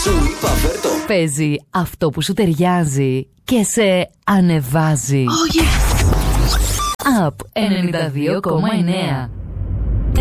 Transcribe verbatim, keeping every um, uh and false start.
Σου είπα φέρτο. Παίζει αυτό που σου ταιριάζει και σε ανεβάζει. Oh yes. Up ενενήντα δύο κόμμα εννέα.